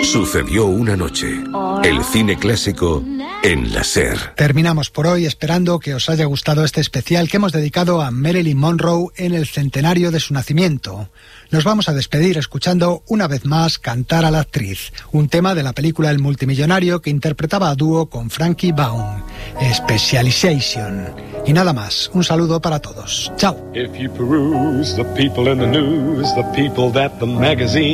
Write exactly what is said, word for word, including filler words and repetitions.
Sucedió una noche. El cine clásico en la SER. Terminamos por hoy esperando que os haya gustado este especial que hemos dedicado a Marilyn Monroe en el centenario de su nacimiento. Nos vamos a despedir escuchando una vez más Cantar a la actriz, un tema de la película El multimillonario que interpretaba a dúo con Frankie Baum, Specialization. Y nada más, un saludo para todos. Chao. If you peruse the people in the news, the people that the magazine